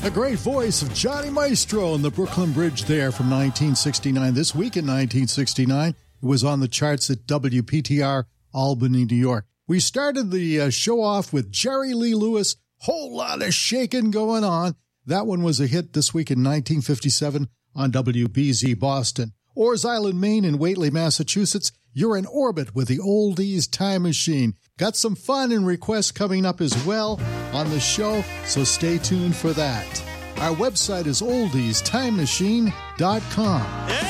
A great voice of Johnny Maestro on the Brooklyn Bridge there from 1969. This week in 1969, it was on the charts at WPTR, Albany, New York. We started the show off with Jerry Lee Lewis, Whole Lot of Shakin' Going On. That one was a hit this week in 1957 on WBZ Boston. Orr's Island, Maine and Whately, Massachusetts, You're in Orbit with the Oldies Time Machine. Got some fun and requests coming up as well on the show, so stay tuned for that. Our website is oldiestimemachine.com. Yeah.